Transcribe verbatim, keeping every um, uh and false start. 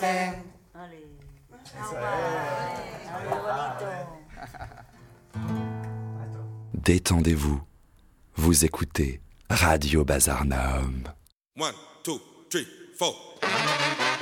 Allez. Allez, bonito. Détendez-vous. Vous écoutez Radio Bazar Naum. One, two, three, four.